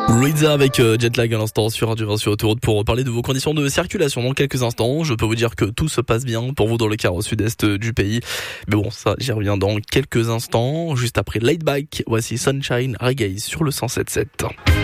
Louisa avec Jetlag à l'instant sur Radio 20 sur Autoroute pour parler de vos conditions de circulation dans quelques instants. Je peux vous dire que tout se passe bien pour vous dans le quart au sud-est du pays. Mais bon, ça, j'y reviens dans quelques instants. Juste après Laid Back, voici Sunshine Reggae sur le 107.7.